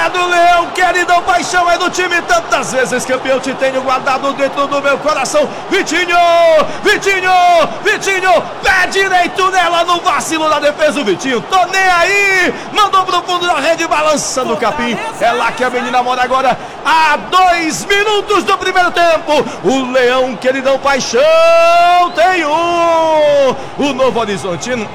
é do Leão, queridão, paixão, é do time, tantas vezes campeão, te tenho guardado dentro do meu coração. Vitinho, pé direito nela, no vacilo da defesa, o Vitinho, tô nem aí, mandou pro fundo da rede, balançando o capim, é lá que a menina mora agora, a 2 minutos do primeiro tempo, o Leão, queridão, paixão, tem o Novo Horizontino,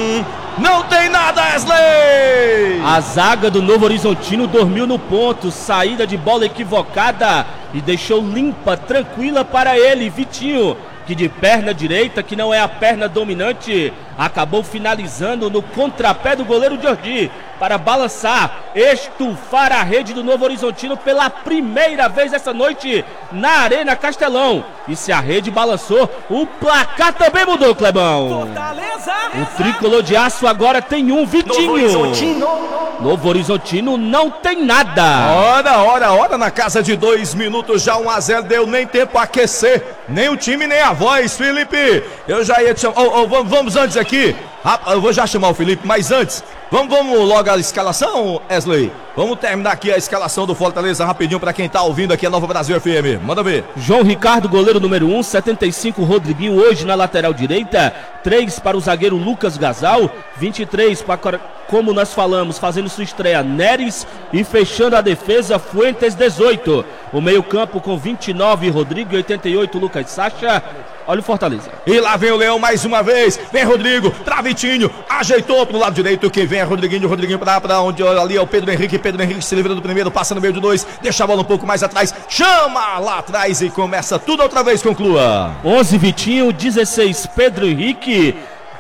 não tem nada, Wesley! A zaga do Novo Horizontino dormiu no ponto, saída de bola equivocada e deixou limpa, tranquila para ele, Vitinho, que de perna direita, que não é a perna dominante, acabou finalizando no contrapé do goleiro Jordi para balançar, estufar a rede do Novo Horizontino pela primeira vez essa noite na Arena Castelão. E se a rede balançou, o placar também mudou, Clebão. O tricolor de aço agora tem um, Vitinho. Novo Horizontino não tem nada. Ora, na casa de 2 minutos, já 1-0, deu nem tempo a aquecer, nem o time, nem a voz, Felipe. Eu já ia te chamar, vamos antes aqui, eu vou já chamar o Felipe, mas antes, vamos logo a escalação, Wesley. Vamos terminar aqui a escalação do Fortaleza rapidinho para quem tá ouvindo aqui a Nova Brasil FM. Manda ver. João Ricardo, goleiro número 1, 75, Rodriguinho hoje na lateral direita, 3 para o zagueiro Lucas Gasal, 23 para, como nós falamos, fazendo sua estreia, Neres, e fechando a defesa, Fuentes, 18. O meio campo com 29, Rodrigo, 88, Lucas Sacha. Olha o Fortaleza. E lá vem o Leão mais uma vez. Vem Rodrigo, pra Vitinho, ajeitou pro lado direito. Quem vem é Rodriguinho pra onde ali é o Pedro Henrique. Pedro Henrique se livra do primeiro, passa no meio de 2, deixa a bola um pouco mais atrás, chama lá atrás e começa tudo outra vez, conclua. 11 Vitinho, 16 Pedro Henrique,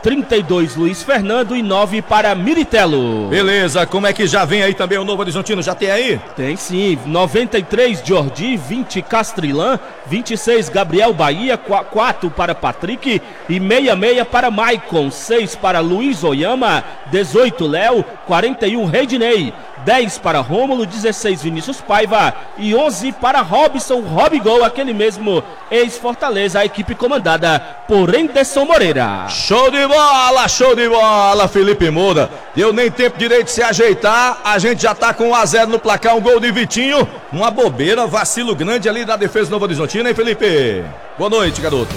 32 Luiz Fernando e 9 para Miritelo. Beleza, como é que já vem aí também o Novo Horizontino? Já tem aí? Tem sim, 93 Jordi, 20 Castrilan, 26 Gabriel Bahia, 4 para Patrick e 66 para Maicon, 6 para Luiz Oyama, 18 Léo, 41 Redinei, 10 para Rômulo, 16 Vinícius Paiva e 11 para Robson Robigol, aquele mesmo ex-Fortaleza, a equipe comandada por Enderson Moreira. Show de bola, Felipe Moura. Deu nem tempo direito de se ajeitar, a gente já tá com 1-0 no placar, um gol de Vitinho, uma bobeira, vacilo grande ali na defesa do Novo Horizontino, hein, Felipe? Boa noite, garoto.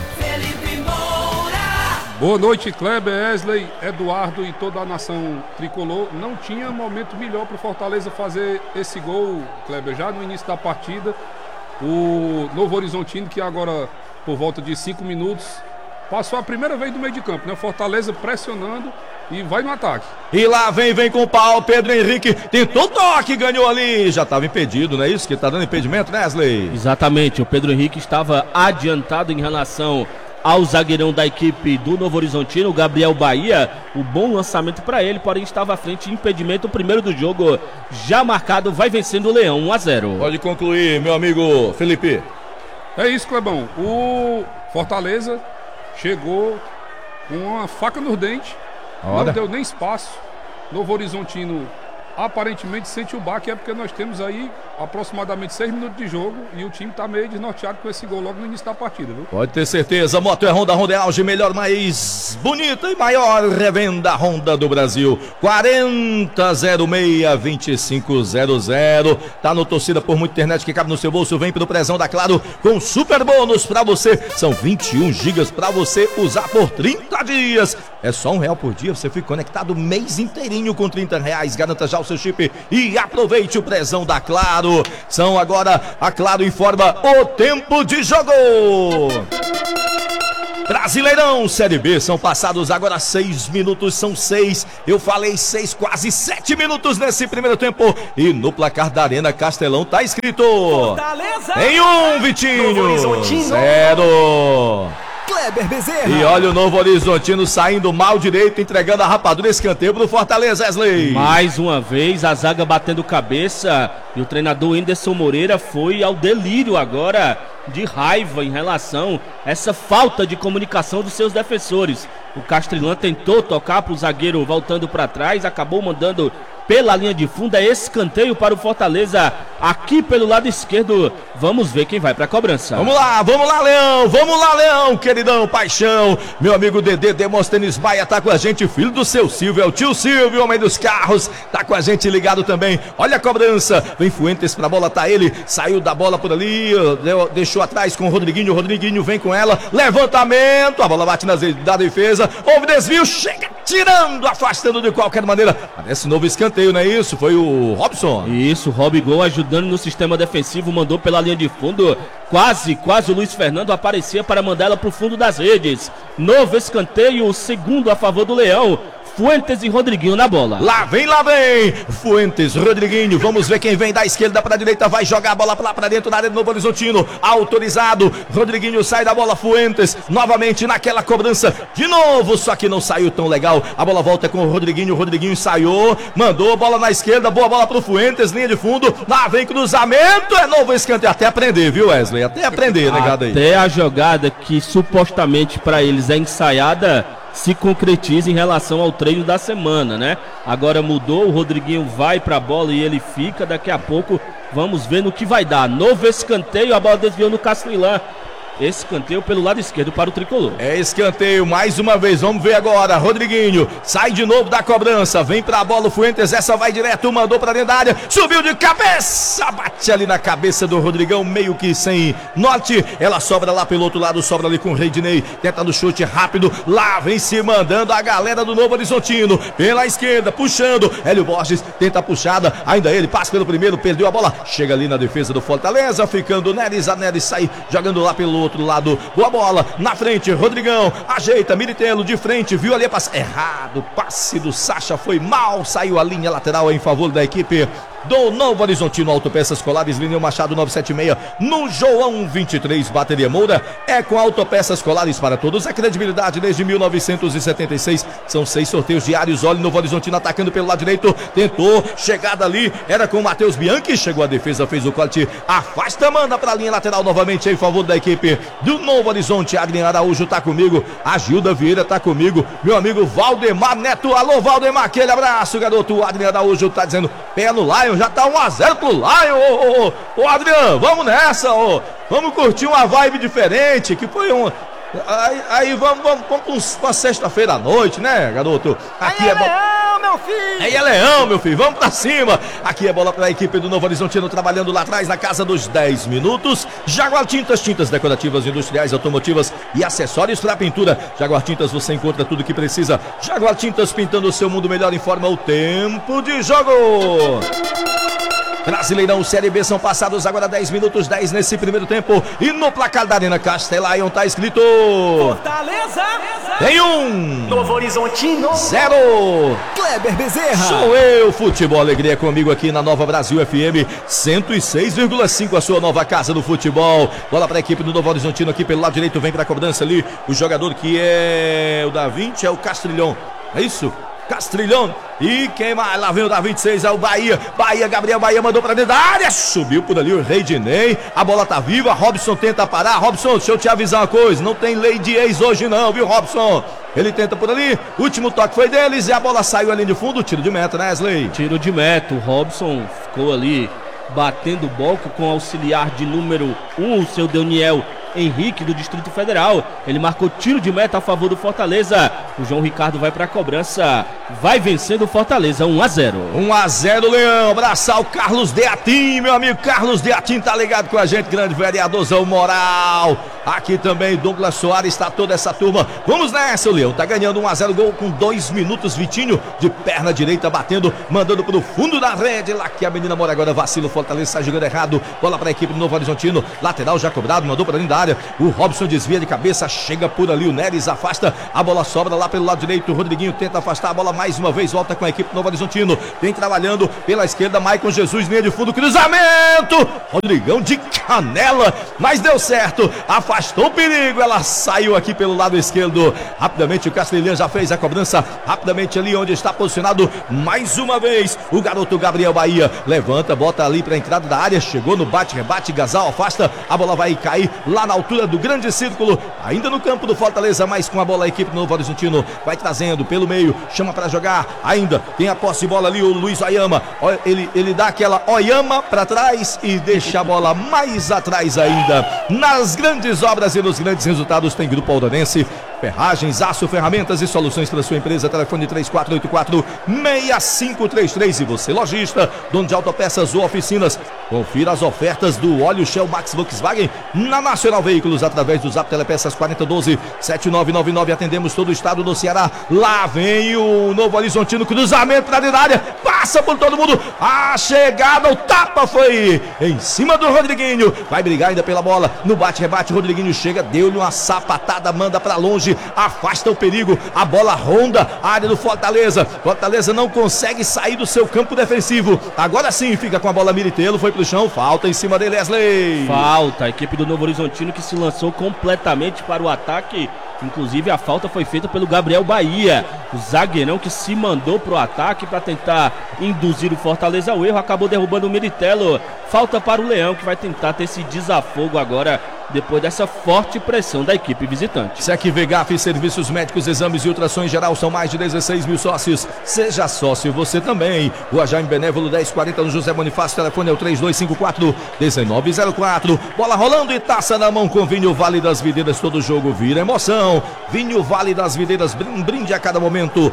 Boa noite, Kleber, Wesley, Eduardo e toda a nação tricolor. Não tinha momento melhor para o Fortaleza fazer esse gol, Kleber, já no início da partida. O Novo Horizontino, que agora, por volta de 5 minutos, passou a primeira vez do meio de campo, né? Fortaleza pressionando e vai no ataque. E lá vem com o pau, Pedro Henrique tentou toque, ganhou ali, já estava impedido, não é isso? Que tá dando impedimento, né, Wesley? Exatamente, o Pedro Henrique estava adiantado em relação ao zagueirão da equipe do Novo Horizontino, Gabriel Bahia. O bom lançamento para ele, porém estava à frente, impedimento, o primeiro do jogo já marcado, vai vencendo o Leão, 1-0. Pode concluir, meu amigo Felipe. É isso, Clebão, o Fortaleza chegou com uma faca nos dentes, não deu nem espaço. Novo Horizontino aparentemente sente o baque, é porque nós temos aí aproximadamente 6 minutos de jogo e o time tá meio desnorteado com esse gol logo no início da partida, viu? Pode ter certeza, Moto é Honda, Honda é auge, melhor, mais bonita e maior revenda Honda do Brasil. 4006-2500. Tá no Torcida por Muito Internet que cabe no seu bolso, vem pro Prezão da Claro com super bônus pra você. São 21 gigas pra você usar por 30 dias. É só R$1 por dia, você fica conectado o mês inteirinho com R$30. Garanta já o seu chip e aproveite o Prezão da Claro. São agora, a Claro informa o tempo de jogo. Brasileirão Série B, são passados agora 6 minutos, são 6, eu falei 6, quase 7 minutos nesse primeiro tempo. E no placar da Arena Castelão tá escrito Fortaleza em 1, Vitinho, 0. Kleber Bezerra. E olha o Novo Horizontino saindo mal direito, entregando a rapadura, escanteio pro Fortaleza, Wesley. Mais uma vez a zaga batendo cabeça e o treinador Enderson Moreira foi ao delírio agora de raiva em relação a essa falta de comunicação dos seus defensores. O Castrilan tentou tocar pro zagueiro voltando para trás, acabou mandando pela linha de fundo, é escanteio para o Fortaleza, aqui pelo lado esquerdo. Vamos ver quem vai para a cobrança. Vamos lá, Leão, queridão, paixão. Meu amigo Dedê Demóstenes Baia tá com a gente, filho do seu Silvio, é o tio Silvio, homem dos carros, tá com a gente ligado também. Olha a cobrança, vem Fuentes pra bola, tá ele, saiu da bola por ali, deixou atrás com o Rodriguinho vem com ela, levantamento, a bola bate da defesa, houve desvio, chega tirando, afastando de qualquer maneira. Parece novo escanteio, não é isso? Foi o Robson. Isso, Robigol ajudando no sistema defensivo, mandou pela linha de fundo. Quase o Luiz Fernando aparecia para mandar ela pro fundo das redes. Novo escanteio, o segundo a favor do Leão. Fuentes e Rodriguinho na bola. Lá vem. Fuentes, Rodriguinho. Vamos ver quem vem da esquerda para a direita. Vai jogar a bola lá para dentro da área do Novo Horizontino. Autorizado. Rodriguinho sai da bola. Fuentes novamente naquela cobrança. De novo, só que não saiu tão legal. A bola volta com o Rodriguinho. Rodriguinho ensaiou. Mandou bola na esquerda. Boa bola pro Fuentes. Linha de fundo. Lá vem cruzamento. É novo escanteio. Até aprender, viu, Wesley? Até aprender, negado aí. Até a jogada que supostamente para eles é ensaiada se concretiza em relação ao treino da semana, né? Agora mudou, o Rodriguinho vai pra bola e ele fica, daqui a pouco vamos ver no que vai dar. Novo escanteio, a bola desviou no Castelã. Escanteio pelo lado esquerdo para o tricolor. É escanteio mais uma vez, vamos ver agora. Rodriguinho sai de novo da cobrança, vem pra bola o Fuentes, essa vai direto, mandou pra dentro da área, subiu de cabeça, bate ali na cabeça do Rodrigão, meio que sem norte, ela sobra lá pelo outro lado, sobra ali com o Reidinei, tenta no chute rápido, lá vem se mandando a galera do Novo Horizontino, pela esquerda, puxando, Hélio Borges tenta a puxada, ainda ele passa pelo primeiro, perdeu a bola, chega ali na defesa do Fortaleza, ficando Neres, a Neres sai jogando lá pelo outro lado, boa bola, na frente, Rodrigão, ajeita, Militelo de frente, viu ali a passe, errado, passe do Sacha, foi mal, saiu a linha lateral em favor da equipe do Novo Horizontino. Autopeças Colares, Lineu Machado 976, no João 23, Bateria Moura, é com Autopeças Colares para todos, a credibilidade desde 1976, são 6 sorteios diários. Olha o Novo Horizontino atacando pelo lado direito, tentou, chegada ali, era com o Matheus Bianchi, chegou a defesa, fez o corte, afasta, manda para a linha lateral novamente em favor da equipe do Novo Horizonte. Agnes Araújo tá comigo, a Gilda Vieira tá comigo, meu amigo Valdemar Neto, alô Valdemar, aquele abraço, garoto. O Agnes Araújo tá dizendo, pé no Lion, já tá 1-0 pro Lion. Ô Adriano, vamos nessa, vamos curtir uma vibe diferente, que foi um... Aí vamos pra sexta-feira à noite, né, garoto? Aqui é Leão, meu filho! Aí é Leão, meu filho, vamos pra cima! Aqui é bola pra equipe do Novo Horizontino, trabalhando lá atrás na casa dos 10 minutos. Jaguar Tintas, tintas decorativas, industriais, automotivas e acessórios pra pintura. Jaguar Tintas, você encontra tudo que precisa. Jaguar Tintas, pintando o seu mundo melhor, informa o tempo de jogo. Brasileirão Série B, são passados agora 10 minutos, 10 nesse primeiro tempo. E no placar da Arena Castelão tá escrito: Fortaleza tem 1, Novo Horizontino 0. Kleber Bezerra. Sou eu, Futebol Alegria, comigo aqui na Nova Brasil FM 106,5, a sua nova casa do futebol. Bola para a equipe do Novo Horizontino aqui pelo lado direito, vem para a cobrança ali. O jogador que é o da 20 é o Castrilhão, é isso? Castrilhão, e quem mais? Lá vem o da 26, é o Bahia, Gabriel Bahia mandou pra dentro da área, subiu por ali o Reidinei, a bola tá viva, Robson tenta parar. Robson, deixa eu te avisar uma coisa, não tem lei de ex hoje não, viu, Robson? Ele tenta por ali, último toque foi deles e a bola saiu ali de fundo, tiro de meta, né, Wesley? Tiro de meta, o Robson ficou ali batendo boca com o auxiliar de número 1, o seu Daniel Henrique, do Distrito Federal. Ele marcou tiro de meta a favor do Fortaleza. O João Ricardo vai para a cobrança, vai vencendo o Fortaleza 1-0. 1-0, Leão. Abraçar o Carlos Deatim, meu amigo Carlos Deatim tá ligado com a gente, grande vereadorzão moral. Aqui também Douglas Soares, tá toda essa turma. Vamos nessa, o Leão tá ganhando 1-0, gol com 2 minutos. Vitinho de perna direita batendo, mandando pro fundo da rede. Lá que a menina mora agora, vacilo, Fortaleza sai jogando errado. Bola pra equipe do Novo Horizontino, lateral já cobrado, mandou pra dentro da área. O Robson desvia de cabeça, chega por ali, o Neres afasta, a bola sobra lá pelo lado direito, o Rodriguinho tenta afastar a bola mais uma vez, volta com a equipe do Novo Horizontino, vem trabalhando pela esquerda, Maicon Jesus, linha de fundo, cruzamento, Rodrigão de canela, mas deu certo, afasta afastou o perigo, ela saiu aqui pelo lado esquerdo. Rapidamente o Castelhano já fez a cobrança, rapidamente ali onde está posicionado mais uma vez o garoto Gabriel Bahia. Levanta, bota ali para a entrada da área, chegou no bate-rebate, Gasal afasta, a bola vai cair lá na altura do grande círculo, ainda no campo do Fortaleza, mas com a bola a equipe do Novo Horizontino vai trazendo pelo meio, chama para jogar, ainda tem a posse de bola ali o Luiz Oyama, ele dá aquela Oyama para trás e deixa a bola mais atrás ainda. Nas grandes obras e nos grandes resultados tem Grupo Aldanense, ferragens, aço, ferramentas e soluções para sua empresa. Telefone 3484-6533. E você, lojista, dono de autopeças ou oficinas, confira as ofertas do óleo Shell Max Volkswagen na Nacional Veículos através do Zap Telepeças 4012-7999. Atendemos todo o estado do Ceará. Lá vem o Novo Horizontino, cruzamento na área, passa por todo mundo, a chegada, o tapa foi em cima do Rodriguinho, vai brigar ainda pela bola, no bate-rebate, Rodriguinho chega, deu-lhe uma sapatada, manda pra longe, afasta o perigo, a bola ronda a área do Fortaleza, Fortaleza não consegue sair do seu campo defensivo, agora sim fica com a bola Militelo, foi pro chão, falta em cima dele, Wesley. Falta, a equipe do Novo Horizontino que se lançou completamente para o ataque, inclusive a falta foi feita pelo Gabriel Bahia, o zagueirão que se mandou pro ataque para tentar induzir o Fortaleza ao erro, acabou derrubando o Militelo. Falta para o Leão, que vai tentar ter esse desafogo agora, depois dessa forte pressão da equipe visitante. Sec Vegaf, serviços médicos, exames e ultrassom em geral, são mais de 16 mil sócios. Seja sócio você também. Rua Jaime Benévolo 1040 no José Bonifácio, telefone é o 3254-1904. Bola rolando e taça na mão com Vinho Vale das Videiras, todo jogo vira emoção. Vinho Vale das Videiras, brinde a cada momento.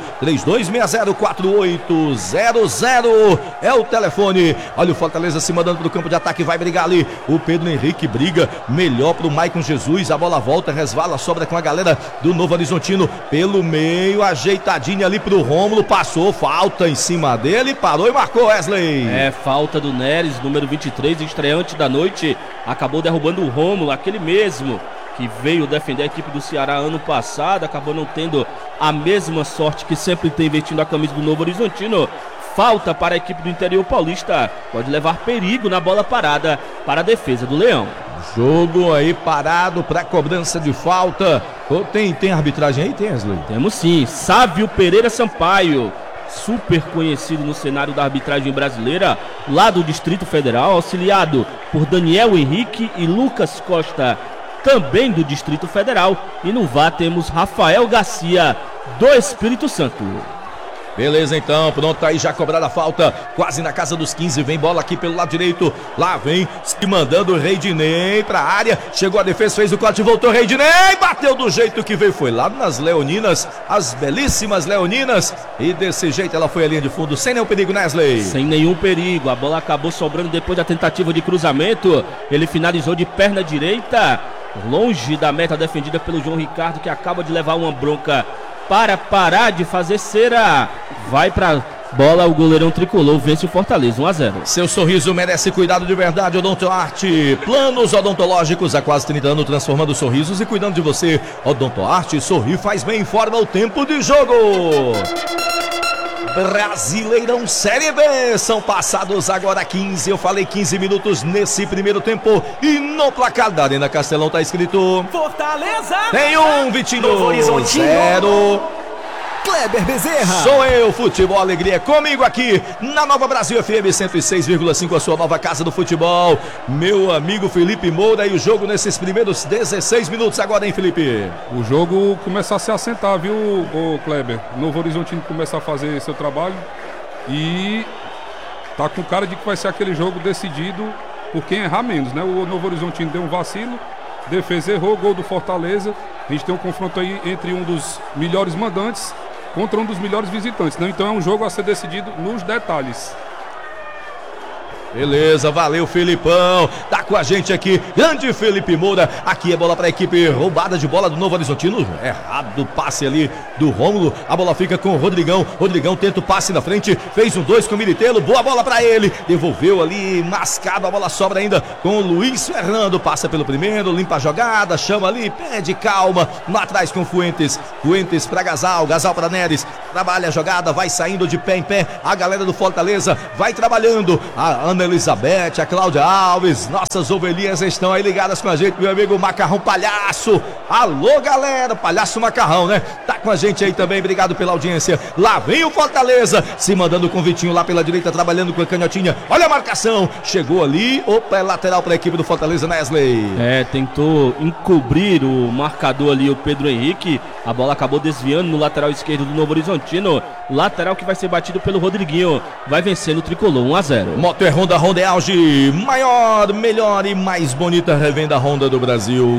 3260-4800 é o telefone. Olha o Fortaleza se mandando pro campo de ataque, vai brigar ali. O Pedro Henrique briga melhor pro Maicon Jesus, a bola volta, resvala, sobra com a galera do Novo Horizontino pelo meio, ajeitadinha ali pro Rômulo, passou, falta em cima dele, parou e marcou, Wesley. É, falta do Neres, número 23, estreante da noite, acabou derrubando o Rômulo, aquele mesmo que veio defender a equipe do Ceará ano passado, acabou não tendo a mesma sorte que sempre tem vestindo a camisa do Novo Horizontino. Falta para a equipe do interior paulista, pode levar perigo na bola parada para a defesa do Leão. Jogo aí parado para cobrança de falta. Tem arbitragem aí, tem, Wesley? Temos sim, Sávio Pereira Sampaio, super conhecido no cenário da arbitragem brasileira, lá do Distrito Federal, auxiliado por Daniel Henrique e Lucas Costa, também do Distrito Federal. E no VAR temos Rafael Garcia, do Espírito Santo. Beleza, então, pronto, aí já cobrada a falta, quase na casa dos 15, vem bola aqui pelo lado direito, lá vem, se mandando o Reidinei pra área, chegou a defesa, fez o corte, voltou Reidinei, bateu do jeito que veio, foi lá nas Leoninas, as belíssimas Leoninas, e desse jeito ela foi a linha de fundo, sem nenhum perigo, Wesley. Sem nenhum perigo, a bola acabou sobrando depois da tentativa de cruzamento, ele finalizou de perna direita, longe da meta defendida pelo João Ricardo, que acaba de levar uma bronca para parar de fazer cera. Vai pra bola, o goleirão tricolor vence o Fortaleza 1-0. Seu sorriso merece cuidado de verdade, Odontoarte. Planos odontológicos há quase 30 anos, transformando sorrisos e cuidando de você. Odontoarte, sorri, faz bem, informa o tempo de jogo. Brasileirão Série B, são passados agora 15, eu falei 15 minutos nesse primeiro tempo, e no placar da Arena Castelão tá escrito Fortaleza tem um, Vitinho, Novo Horizontino 0. Kleber Bezerra. Sou eu, Futebol Alegria, comigo aqui na Nova Brasil FM 106,5, a sua nova casa do futebol. Meu amigo Felipe Moura, e o jogo nesses primeiros 16 minutos agora, hein, Felipe? O jogo começa a se assentar, viu, o Kleber? Novo Horizontino começa a fazer seu trabalho e tá com cara de que vai ser aquele jogo decidido por quem errar menos, né? O Novo Horizontino deu um vacilo, defesa errou, gol do Fortaleza. A gente tem um confronto aí entre um dos melhores mandantes contra um dos melhores visitantes, né? Então é um jogo a ser decidido nos detalhes. Beleza, valeu, Felipão, tá com a gente aqui, grande Felipe Moura. Aqui é bola para a equipe, roubada de bola do Novo Horizontino, errado o passe ali do Rômulo, a bola fica com o Rodrigão, Rodrigão tenta o passe na frente, fez um 2 com o Militelo, boa bola para ele, devolveu ali, mascado, a bola sobra ainda com o Luiz Fernando, passa pelo primeiro, limpa a jogada, chama ali, pede calma, lá atrás com Fuentes, Fuentes para Gasal, Gasal para Neres, trabalha a jogada, vai saindo de pé em pé, a galera do Fortaleza vai trabalhando, a Ana Elizabeth, a Cláudia Alves, nossas ovelhinhas estão aí ligadas com a gente, meu amigo Macarrão Palhaço, alô galera, Palhaço Macarrão, né? Tá com a gente aí também, obrigado pela audiência. Lá vem o Fortaleza, se mandando com o Vitinho lá pela direita, trabalhando com a canhotinha, olha a marcação, chegou ali, opa, é lateral para a equipe do Fortaleza, Wesley. Tentou encobrir o marcador ali, o Pedro Henrique, a bola acabou desviando no lateral esquerdo do Novo Horizontino, lateral que vai ser batido pelo Rodriguinho, vai vencendo o Tricolor 1-0. Moto é Honda, Honda é Auge, maior, melhor e mais bonita revenda Honda do Brasil,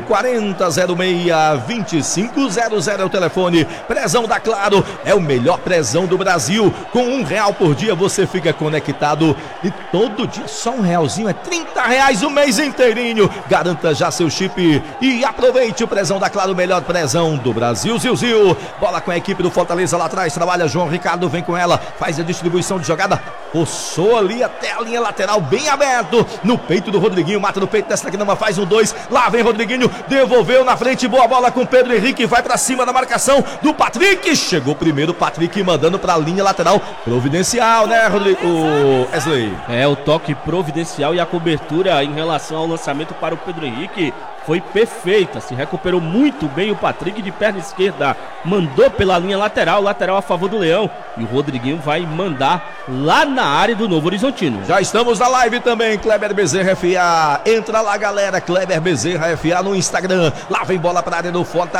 4006-2500 é o telefone, prezão da Claro, é o melhor prezão do Brasil, com R$1 por dia você fica conectado e todo dia só R$1 é R$30 o mês inteirinho, garanta já seu chip e aproveite o prezão da Claro, o melhor prezão do Brasil, Zil, bola com a equipe do Fortaleza lá atrás, trabalha João Ricardo, vem com ela, faz a distribuição de jogada, forçou ali até a linha lateral, bem aberto, no peito do Rodriguinho, mata no peito dessa aqui, não faz 1-2, lá vem Rodriguinho, devolveu na frente, boa bola com Pedro Henrique, vai pra cima da marcação do Patrick, chegou primeiro o Patrick mandando pra linha lateral, providencial, né, Wesley? É, o toque providencial e a cobertura em relação ao lançamento para o Pedro Henrique foi perfeita, se recuperou muito bem o Patrick de perna esquerda, mandou pela linha lateral a favor do Leão, e o Rodriguinho vai mandar lá na área do Novo Horizontino. Já estamos na live também, Kleber Bezerra FA, entra lá galera, Kleber Bezerra FA no Instagram, lá vem bola pra área do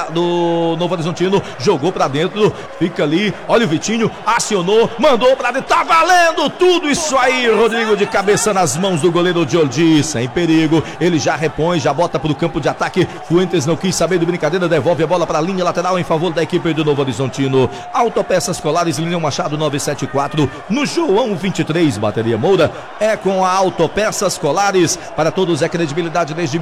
Novo Horizontino, jogou pra dentro, fica ali, olha o Vitinho, acionou, mandou pra dentro, tá valendo tudo isso aí, Rodrigo de cabeça nas mãos do goleiro Jordi, sem perigo, ele já repõe, já bota pro campo de ataque, Fuentes não quis saber de brincadeira, devolve a bola para a linha lateral em favor da equipe do Novo Horizontino. Autopeças Colares, Linha Machado 974, no João 23, Bateria Moura, é com a Autopeças Colares, para todos é credibilidade desde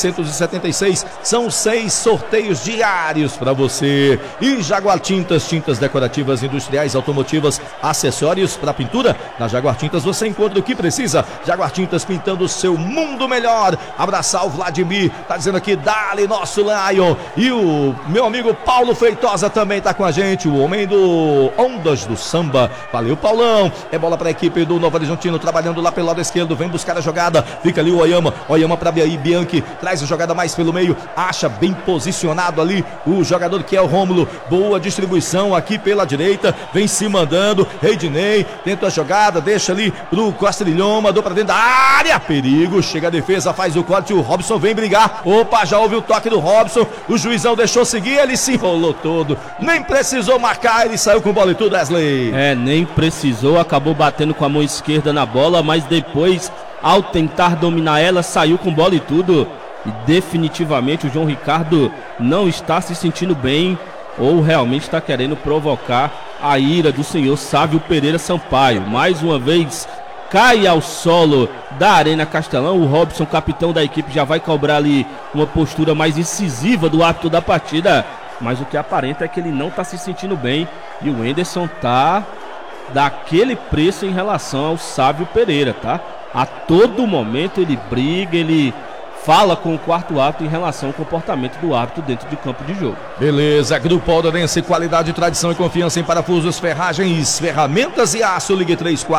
1976, são 6 sorteios diários para você. E Jaguar Tintas, tintas decorativas, industriais, automotivas, acessórios para pintura, na Jaguar Tintas você encontra o que precisa, Jaguar Tintas pintando o seu mundo melhor. Abraçar o Vladimir, tá dizendo aqui, dale nosso Lion, e o meu amigo Paulo Feitosa também tá com a gente, o homem do Ondas do Samba, valeu Paulão, é bola pra equipe do Novo Horizontino, trabalhando lá pelo lado esquerdo, vem buscar a jogada, fica ali o Oyama pra Bianchi, traz a jogada mais pelo meio, acha bem posicionado ali o jogador que é o Rômulo, boa distribuição aqui pela direita, vem se mandando, Reidinei, tenta a jogada, deixa ali pro Castrilhão, mandou pra dentro da área, perigo, chega a defesa, faz o corte, o Robson vem brigar, opa, já houve o toque do Robson, o juizão deixou seguir, ele se enrolou todo, nem precisou marcar, ele saiu com bola e tudo, Wesley. Nem precisou, acabou batendo com a mão esquerda na bola, mas depois, ao tentar dominar ela, saiu com bola e tudo, e definitivamente o João Ricardo não está se sentindo bem, ou realmente está querendo provocar a ira do senhor Sávio Pereira Sampaio, mais uma vez cai ao solo da Arena Castelão, o Robson, capitão da equipe, já vai cobrar ali uma postura mais incisiva do árbitro da partida, mas o que aparenta é que ele não está se sentindo bem, e o Enderson tá daquele preço em relação ao Sávio Pereira, tá? A todo momento ele briga, ele fala com o quarto árbitro em relação ao comportamento do árbitro dentro de campo de jogo. Beleza, Grupo Aldorense, qualidade, tradição e confiança em parafusos, ferragens, ferramentas e aço. Ligue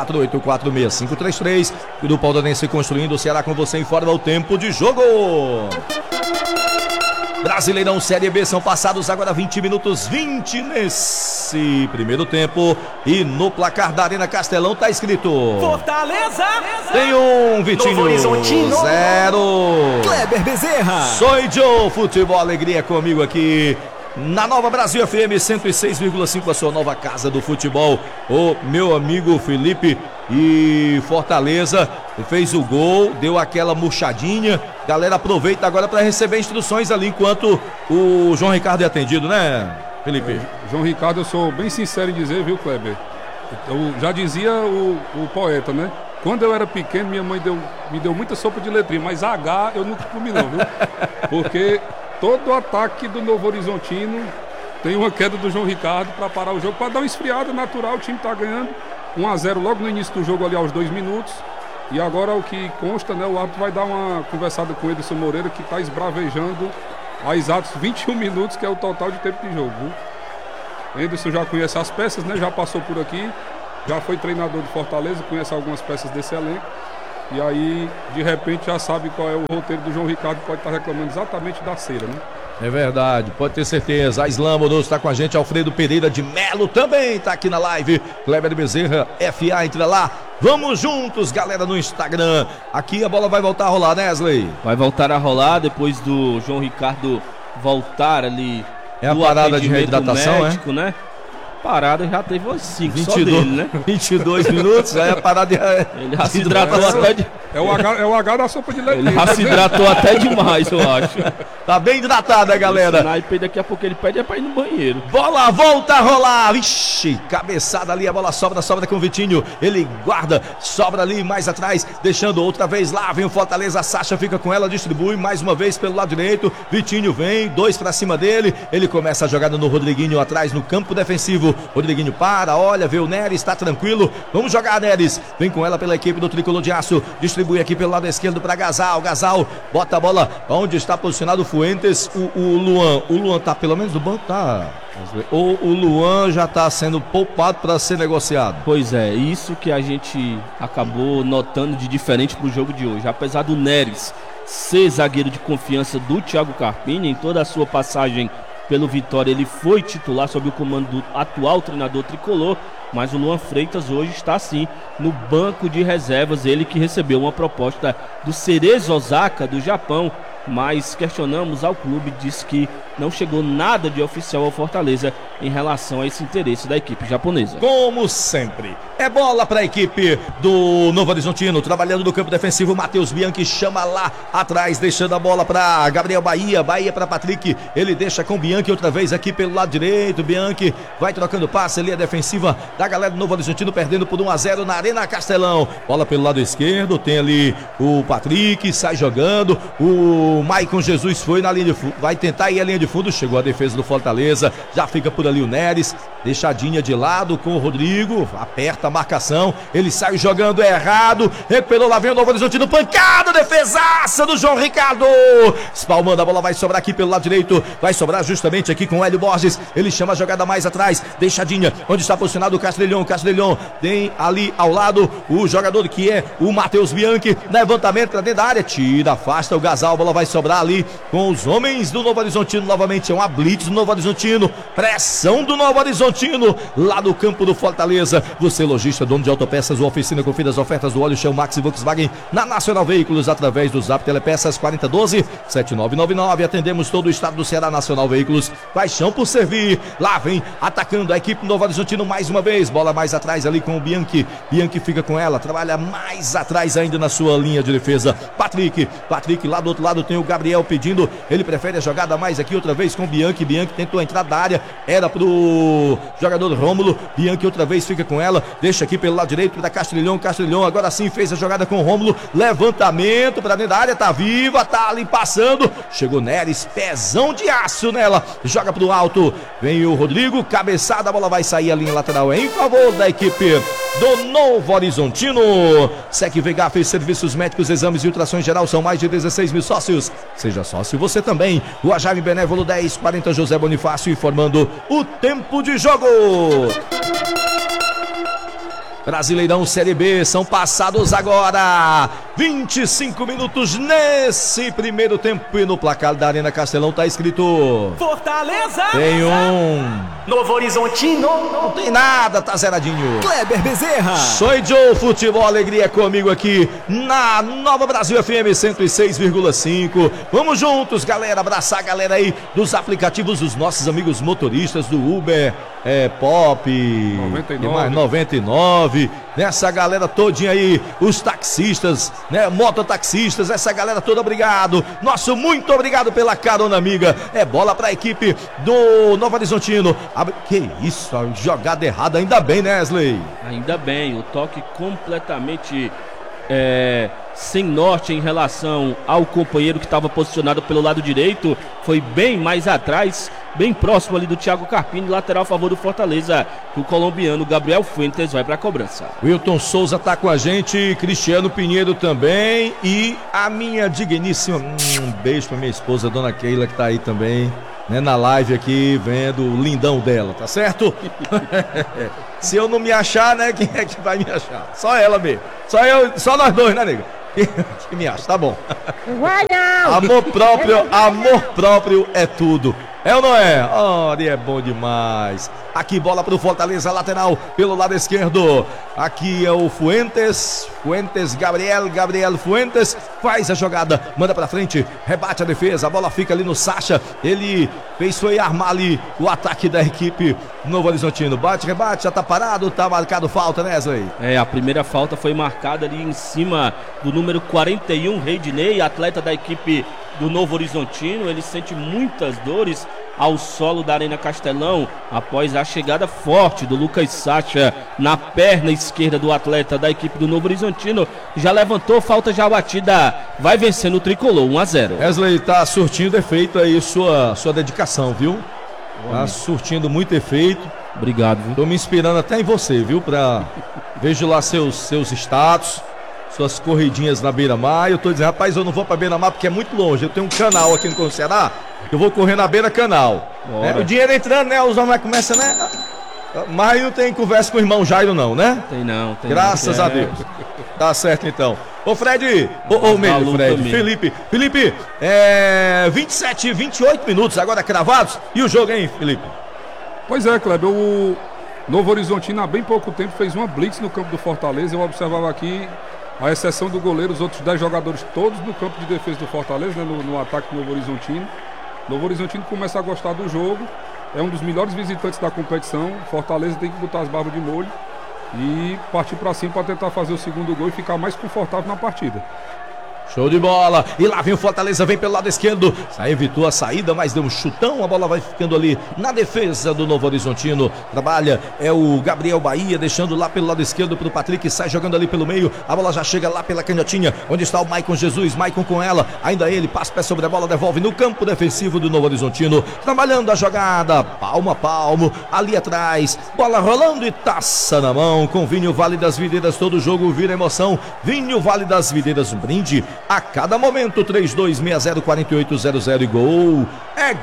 34846533. Grupo Aldorense construindo o Ceará com você, informa o tempo de jogo. Brasileirão Série B, são passados agora 20 minutos 20 nesse primeiro tempo, e no placar da Arena Castelão tá escrito Fortaleza tem um, Vitinho 0. Kleber Bezerra. Sou Joe, futebol, alegria comigo aqui na Nova Brasil FM 106,5, a sua nova casa do futebol. O meu amigo Felipe, e Fortaleza fez o gol, deu aquela murchadinha. Galera, aproveita agora para receber instruções ali enquanto o João Ricardo é atendido, né, Felipe? João Ricardo, eu sou bem sincero em dizer, viu, Kleber? Eu já dizia o poeta, né? Quando eu era pequeno, minha mãe me deu muita sopa de letrinha, mas H eu nunca comi não, viu? Porque todo ataque do Novo Horizontino tem uma queda do João Ricardo para parar o jogo, para dar uma esfriada natural. O time está ganhando 1-0 logo no início do jogo, ali aos 2 minutos. E agora o que consta, né? O árbitro vai dar uma conversada com o Ederson Moreira, que está esbravejando há exatos 21 minutos, que é o total de tempo de jogo, viu? Anderson já conhece as peças, né? Já passou por aqui, já foi treinador de Fortaleza, conhece algumas peças desse elenco. E aí, de repente, já sabe qual é o roteiro do João Ricardo, pode estar reclamando exatamente da cera, né? É verdade, pode ter certeza. A Islã Amoroso está com a gente, Alfredo Pereira de Melo também está aqui na live. Kleber Bezerra, FA, entra lá. Vamos juntos, galera, no Instagram. Aqui a bola vai voltar a rolar, né, Wesley? Vai voltar a rolar depois do João Ricardo voltar ali. É a parada de reidratação, médico, né? Parada já teve umas 5 só 22, dele, né? 22 minutos, aí a parada Ele já se hidratou até de... É o H da sopa de leite. Ele já se hidratou até demais, eu acho. Tá bem hidratada, galera. Esse naipe, daqui a pouco ele pede é pra ir no banheiro. Bola volta a rolar. Ixi, cabeçada ali, a bola sobra com o Vitinho. Ele guarda, sobra ali mais atrás, deixando outra vez lá. Vem o Fortaleza, a Sacha fica com ela, distribui mais uma vez pelo lado direito. Vitinho vem, 2 pra cima dele. Ele começa a jogada no Rodriguinho atrás no campo defensivo. Rodriguinho para, olha, vê o Neres, tá tranquilo. Vamos jogar, Neres. Vem com ela pela equipe do Tricolor de Aço. Distribui aqui pelo lado esquerdo para Gasal. Gasal bota a bola onde está posicionado o Fuentes. O Luan. O Luan tá pelo menos no banco, tá? Ou o Luan já tá sendo poupado para ser negociado? Pois é, isso que a gente acabou notando de diferente pro jogo de hoje. Apesar do Neres ser zagueiro de confiança do Thiago Carpini, em toda a sua passagem pelo Vitória, ele foi titular sob o comando do atual treinador tricolor, mas o Luan Freitas hoje está sim no banco de reservas, ele que recebeu uma proposta do Cerezo Osaka do Japão, mas questionamos ao clube, disse que não chegou nada de oficial ao Fortaleza em relação a esse interesse da equipe japonesa. Como sempre, é bola para a equipe do Novo Horizontino, trabalhando no campo defensivo. Matheus Bianchi chama lá atrás, deixando a bola para Gabriel Bahia. Bahia para Patrick, ele deixa com Bianchi outra vez aqui pelo lado direito. Bianchi vai trocando passe ali, a defensiva da galera do Novo Horizontino, perdendo por 1-0 na Arena Castelão. Bola pelo lado esquerdo, tem ali o Patrick, sai jogando. O Maicon Jesus foi na linha de fundo, vai tentar ir à linha de fundo, chegou a defesa do Fortaleza, já fica por ali o Neres, deixadinha de lado com o Rodrigo, aperta a marcação, ele sai jogando errado, recuperou, lá vem o Novo Horizontino, pancada, defesaça do João Ricardo, espalmando, a bola vai sobrar aqui pelo lado direito, vai sobrar justamente aqui com o Hélio Borges, ele chama a jogada mais atrás, deixadinha, onde está posicionado o Castelhão, tem ali ao lado o jogador que é o Matheus Bianchi, levantamento para dentro da área, tira, afasta o Gasal, a bola vai sobrar ali com os homens do Novo Horizontino, novamente é uma blitz do Novo Horizontino, pressão do Novo Horizontino, lá no campo do Fortaleza. Você lojista, dono de autopeças ou oficina, confira as ofertas do óleo Shell Max e Volkswagen na Nacional Veículos, através do Zap Telepeças 4012-7999, atendemos todo o estado do Ceará. Nacional Veículos, paixão por servir. Lá vem atacando a equipe do Novo Horizontino mais uma vez, bola mais atrás ali com o Bianchi, fica com ela, trabalha mais atrás ainda na sua linha de defesa. Patrick lá do outro lado tem o Gabriel pedindo, ele prefere a jogada mais aqui outra vez com o Bianchi tentou entrar da área, era pro jogador Rômulo, Bianchi outra vez fica com ela, deixa aqui pelo lado direito da Castelhão agora sim fez a jogada com o Rômulo, levantamento pra dentro da área, tá viva, tá ali passando, chegou Neres, pezão de aço nela, joga pro alto, vem o Rodrigo, cabeçada, a bola vai sair, a linha lateral em favor da equipe do Novo Horizontino. Sec VH fez serviços médicos, exames e ultrassons geral, são mais de 16 mil sócios. Seja sócio você também. Rua Jaime Benévolo 1040, José Bonifácio, informando o tempo de jogo. Brasileirão Série B, são passados agora 25 minutos nesse primeiro tempo e no placar da Arena Castelão tá escrito Fortaleza! Tem Novo Horizontino! Não tem nada, tá zeradinho. Kleber Bezerra! Sou Joe Futebol, alegria comigo aqui na Nova Brasil FM 106,5. Vamos juntos, galera, abraçar a galera aí dos aplicativos, os nossos amigos motoristas do Uber, Pop, 99, nessa galera todinha aí, os taxistas, né, mototaxistas, essa galera toda, obrigado, nosso muito obrigado pela carona amiga, é bola pra equipe do Novo Horizontino, que isso, jogada errada, ainda bem, né, Wesley? Ainda bem, o toque completamente sem norte em relação ao companheiro que estava posicionado pelo lado direito, foi bem mais atrás bem próximo ali do Thiago Carpini, lateral a favor do Fortaleza, que o colombiano Gabriel Fuentes vai para a cobrança. Wilton Souza tá com a gente, Cristiano Pinheiro também e a minha digníssima, um beijo pra minha esposa, Dona Keila, que tá aí também, né, na live aqui, vendo o lindão dela, tá certo? Se eu não me achar, né, quem é que vai me achar? Só ela mesmo, só nós dois, né, nega? Que me acha, tá bom. Amor próprio é tudo. É ou não é? Olha, é bom demais. Aqui bola pro Fortaleza, lateral pelo lado esquerdo. Aqui é o Fuentes, Gabriel Fuentes faz a jogada, manda pra frente, rebate a defesa, a bola fica ali no Sacha. Ele foi armar ali o ataque da equipe Novo Horizontino. Bate, rebate, já tá parado, tá marcado falta, né, Wesley? A primeira falta foi marcada ali em cima do número 41, Reidney, atleta da equipe do Novo Horizontino. Ele sente muitas dores ao solo da Arena Castelão após a chegada forte do Lucas Sacha na perna esquerda do atleta da equipe do Novo Horizontino. Já levantou, falta já batida, vai vencendo o Tricolor, 1-0. Wesley, tá surtindo efeito aí sua dedicação, viu? Tá surtindo muito efeito. Obrigado, viu? Tô me inspirando até em você, viu? Vejo lá seus status, suas corridinhas na beira-mar. Eu tô dizendo, rapaz, eu não vou pra beira-mar porque é muito longe. Eu tenho um canal aqui no Ceará, eu vou correr na beira-canal. O dinheiro entrando, né? Os homens começam, né? Mas não tem conversa com o irmão Jairo, não, né? Tem não. Graças a Deus. Tá certo, então. Ô, Fred, Felipe, 27, 28 minutos agora cravados. E o jogo, hein, Felipe? Pois é, Kleber, o Novo Horizontino há bem pouco tempo fez uma blitz no campo do Fortaleza. Eu observava aqui, a exceção do goleiro, os outros 10 jogadores todos no campo de defesa do Fortaleza, né, no ataque do Novo Horizontino. Novo Horizontino começa a gostar do jogo, é um dos melhores visitantes da competição. Fortaleza tem que botar as barbas de molho e partir para cima para tentar fazer o segundo gol e ficar mais confortável na partida. Show de bola, e lá vem o Fortaleza, vem pelo lado esquerdo, evitou a saída, mas deu um chutão, a bola vai ficando ali na defesa do Novo Horizontino. Trabalha, é o Gabriel Bahia, deixando lá pelo lado esquerdo pro Patrick, sai jogando ali pelo meio, a bola já chega lá pela canhotinha, onde está o Maicon Jesus, Maicon com ela, ainda ele, passa pé sobre a bola, devolve no campo defensivo do Novo Horizontino, trabalhando a jogada, palmo a palmo, ali atrás, bola rolando e taça na mão, com Vinho Vale das Videiras, todo jogo vira emoção. Vinho Vale das Videiras, um brinde a cada momento. 3260-4800 e gol. É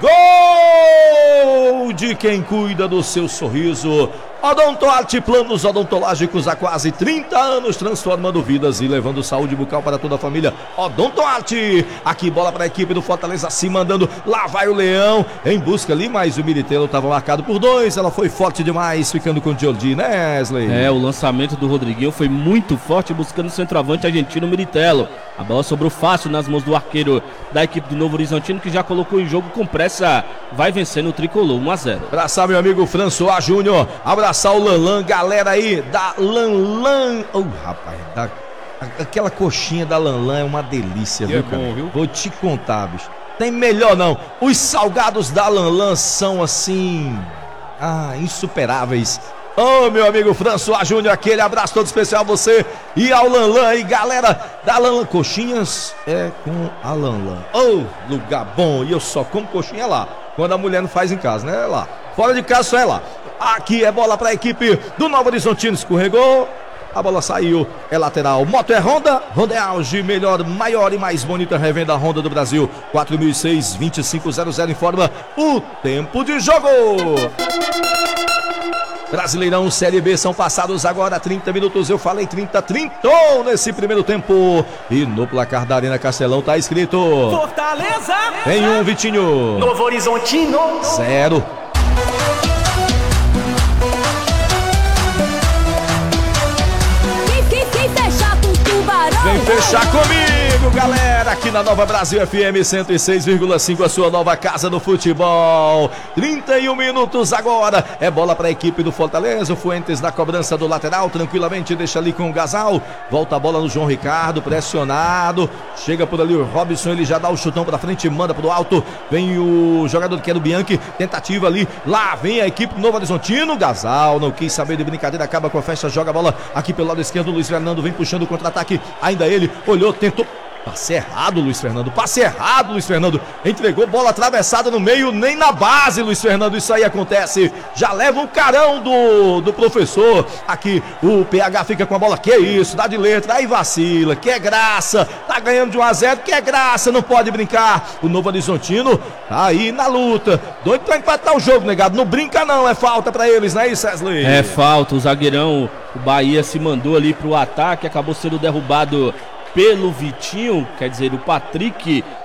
gol de quem cuida do seu sorriso. Odontoarte, planos odontológicos há quase 30 anos, transformando vidas e levando saúde bucal para toda a família. Odontoarte, aqui bola para a equipe do Fortaleza, se mandando, lá vai o Leão, em busca ali, mas o Militello estava marcado por 2, ela foi forte demais, ficando com o Jordi, né, Wesley? O lançamento do Rodriguinho foi muito forte, buscando o centroavante argentino Militello. A bola sobrou fácil nas mãos do arqueiro da equipe do Novo Horizontino, que já colocou em jogo com pressa, vai vencendo o Tricolor, 1-0. Abraçar meu amigo François Júnior, abraçar o Lanlan, galera aí da Lanlan. Rapaz, aquela coxinha da Lanlan é uma delícia, viu, cara? Bom, viu? Vou te contar, bicho. Tem melhor não. Os salgados da Lanlan são assim, insuperáveis. Meu amigo François Júnior, aquele abraço todo especial a você e ao Lanlan aí, galera da Lanlan. Coxinhas é com a Lanlan. Lugar bom, e eu só como coxinha lá, quando a mulher não faz em casa, né? É lá. Fora de casa só é lá. Aqui é bola para a equipe do Novo Horizontino, escorregou, a bola saiu, é lateral. Moto é Honda, Honda é auge, melhor, maior e mais bonita revenda Honda do Brasil. 4006-2500 informa o tempo de jogo. Brasileirão Série B, são passados agora 30 minutos, eu falei 30 nesse primeiro tempo. E no placar da Arena Castelão tá escrito: Fortaleza tem um, Vitinho. Novo Horizontino 0. Vem fechar comigo, galera, aqui na Nova Brasil FM 106,5, a sua nova casa do futebol. 31 minutos agora, é bola para a equipe do Fortaleza. O Fuentes na cobrança do lateral, tranquilamente deixa ali com o Gasal. Volta a bola no João Ricardo, pressionado. Chega por ali o Robson, ele já dá o chutão para frente, manda pro alto. Vem o jogador que era o Bianchi, tentativa ali. Lá vem a equipe do Novo Horizontino. Gasal não quis saber de brincadeira, acaba com a festa, joga a bola aqui pelo lado esquerdo. Luiz Fernando vem puxando o contra-ataque. Ainda ele olhou, tentou. Passe errado, Luiz Fernando. Passe errado, Luiz Fernando. Entregou bola atravessada no meio, nem na base, Luiz Fernando. Isso aí acontece. Já leva um carão do professor. Aqui o PH fica com a bola. Que isso, dá de letra. Aí vacila. Que é graça. Tá ganhando de 1-0. Que é graça. Não pode brincar. O Novo Horizontino tá aí na luta. Doido pra empatar o jogo, negado. Não brinca, não. É falta pra eles, não é isso, Wesley? É falta. O zagueirão, o Bahia se mandou ali pro ataque. Acabou sendo derrubado pelo Vitinho, quer dizer, o Patrick